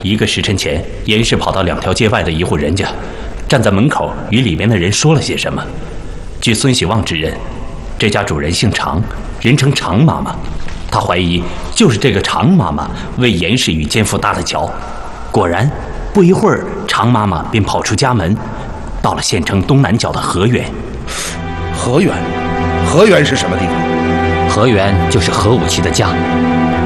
1个时辰前，严氏跑到2条街外的一户人家，站在门口与里面的人说了些什么。据孙喜旺指认，这家主人姓常，人称常妈妈。他怀疑就是这个常妈妈为严氏与奸夫搭的桥。果然，不一会儿，常妈妈便跑出家门，到了县城东南角的河源。 河源是什么地方？ 河源就是何武奇的家。